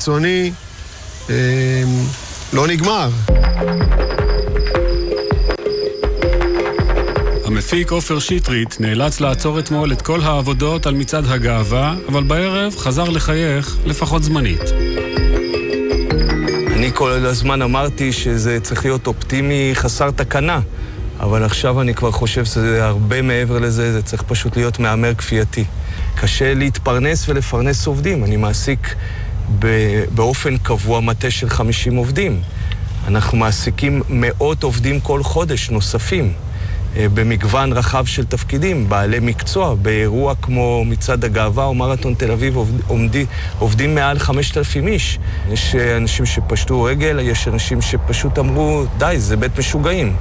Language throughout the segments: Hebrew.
קיצוני לא נגמר. המפיק עופר שטרית נאלץ לעצור אתמול את כל העבודות על מצעד הגאווה, אבל בערב חזר לחייך לפחות זמנית. אני כל הזמן אמרתי שזה צריך להיות אופטימי חסר תקנה, אבל עכשיו אני כבר חושב שזה הרבה מעבר לזה, זה צריך פשוט להיות מאמר כפייתי. קשה להתפרנס ולפרנס עובדים, אני מעסיק באופן קבוע מטה של 50 עובדים. אנחנו מעסיקים מאות עובדים כל חודש נוספים, במגוון רחב של תפקידים, בעלי מקצוע, באירוע כמו מצעד הגאווה או מרתון תל אביב עובדים מעל 5,000 איש. יש אנשים שפשטו רגל, יש אנשים שפשוט אמרו, די, זה בית משוגעים.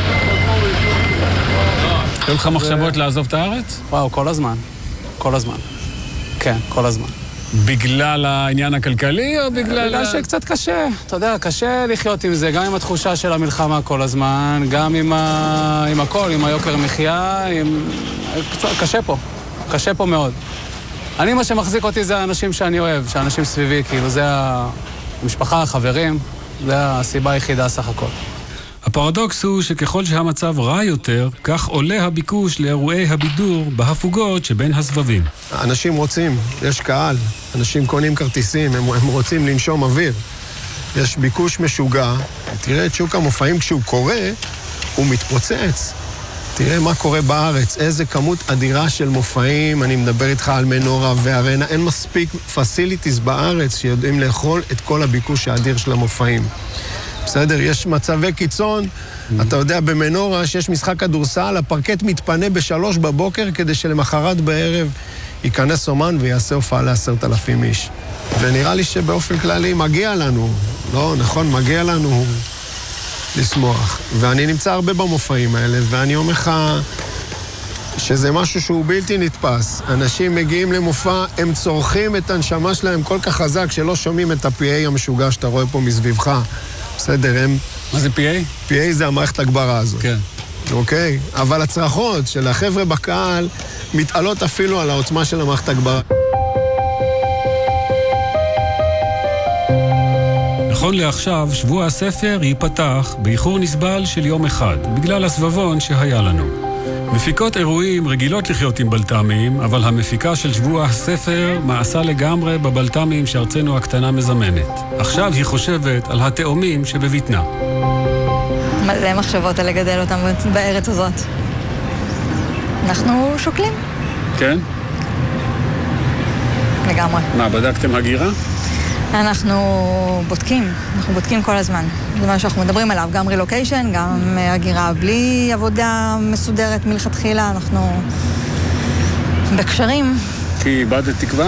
היו לך מחשבות לעזוב את הארץ? וואו, כל הזמן. כל הזמן. כן, כל הזמן. בגלל העניין הכלכלי או בגלל שקצת קשה. אתה יודע, קשה לחיות עם זה, גם עם התחושה של המלחמה כל הזמן, גם עם הכל, עם היוקר המחיה, קשה פה. קשה פה מאוד. מה שמחזיק אותי זה האנשים שאני אוהב, שהאנשים סביבי, כאילו זה המשפחה, החברים, זה הסיבה היחידה סך הכל. הפרדוקס הוא שככל שהמצב רע יותר, כך עולה הביקוש לאירועי הבידור בהפוגות שבין הסבבים. אנשים רוצים, יש קהל, אנשים קונים כרטיסים, הם רוצים לנשום אוויר. יש ביקוש משוגע, תראה את שוק המופעים כשהוא קורה, הוא מתפוצץ. תראה מה קורה בארץ, איזה כמות אדירה של מופעים, אני מדבר איתך על מנורה וארנה, אין מספיק פסיליטיז בארץ שיודעים לאכול את כל הביקוש האדיר של המופעים. בסדר, יש מצבי קיצון, אתה יודע במנורה שיש משחק כדורסל, הפרקט מתפנה ב3 בבוקר כדי שלמחרת בערב ייכנס אומן ויעשה הופעה ל10,000 איש. ונראה לי שבאופן כללי מגיע לנו, לא, נכון, מגיע לנו לשמוח. ואני נמצא הרבה במופעים האלה, ואני אומר לך שזה משהו שהוא בלתי נתפס. אנשים מגיעים למופע, הם צורכים את הנשמה שלהם כל כך חזק שלא שומעים את ה-PA המשוגע שאתה רואה פה מסביבך. בסדר, מה זה PA? PA זה המערכת הגברה הזאת. כן. אוקיי? אבל הצרחות של החבר'ה בקהל מתעלות אפילו על העוצמה של המערכת הגברה. נכון לעכשיו, שבוע הספר ייפתח באיחור נסבל של יום אחד, בגלל הסבבון שהיה לנו. מפיקות אירועים רגילות לחיות עם בלטמים, אבל המפיקה של שבוע הספר מעשה לגמרי בבלטמים שארצנו הקטנה מזמנת. עכשיו היא חושבת על התאומים שבביטנה. מלא מחשבות על לגדל אותם בארץ הזאת. אנחנו שוקלים. כן? לגמרי. מה, בדקתם הגירה? אנחנו בודקים כל הזמן. זה מה שאנחנו מדברים עליו, גם רילוקיישן, גם הגירה בלי עבודה מסודרת מלכתחילה, אנחנו בקשרים. כי איבדת תקווה?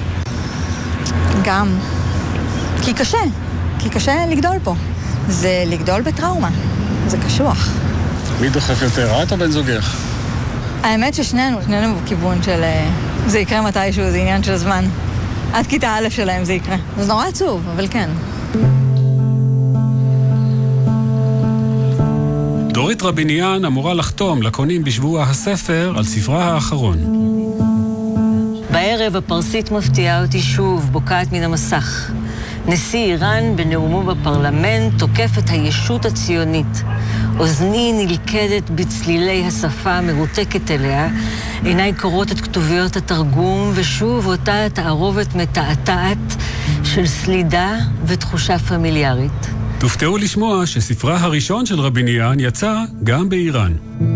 גם. כי קשה לגדול פה. זה לגדול בטראומה, זה קשוח. מי דוחף יותר, את או בן זוגך? האמת ששנינו בכיוון של זה יקרה מתישהו, זה עניין של זמן. עד כיתה א' שלהם זה יקרה. זה נורא עצוב, אבל כן. דורית רביניאן אמורה לחתום לקונים בשבוע הספר על ספרה האחרון. בערב הפרסית מפתיעה אותי שוב, בוקעת מן המסך. נשיא איראן בנאומו בפרלמנט תוקף את הישות הציונית. אוזני נלכדת בצלילי השפה המרותקת אליה, עיניי קוראות את כתוביות התרגום, ושוב אותה תערובת מתעתעת של סלידה ותחושה פמיליארית. תופתעו לשמוע שספרה הראשון של רביניאן יצא גם באיראן.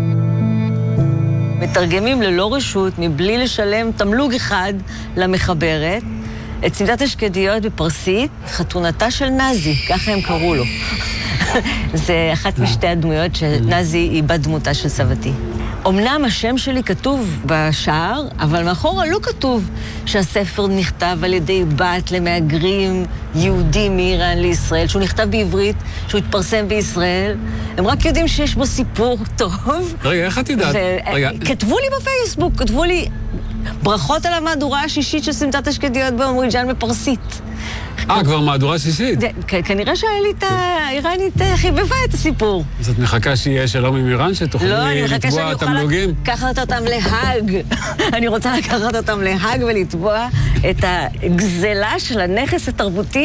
מתרגמים ללא רשות, מבלי לשלם תמלוג אחד למחברת, את סמדת השקדיות בפרסית, חתונתה של נזי, ככה הם קראו לו. זה אחת משתי הדמויות שנזי היא בת דמותה של סבתי. אמנם השם שלי כתוב בשער, אבל מאחורה לא כתוב שהספר נכתב על ידי בת למהגרים יהודים מאיראן לישראל, שהוא נכתב בעברית, שהוא התפרסם בישראל. הם רק יודעים שיש בו סיפור טוב. רגע, איך את יודעת? כתבו לי בפייסבוק, כתבו לי ברכות על המהדורה השישית של סמדת השקדיות באומריג'אן בפרסית. כבר מהדורה שישית? כנראה שהאיראנית חיבבה את הסיפור. אז את מחכה שיהיה שלום עם איראן, שתוכלי לתבוע תמלוגים? לקחת אותם להאג. אני רוצה לקחת אותם להאג ולתבוע את הגזלה של הנכס התרבותי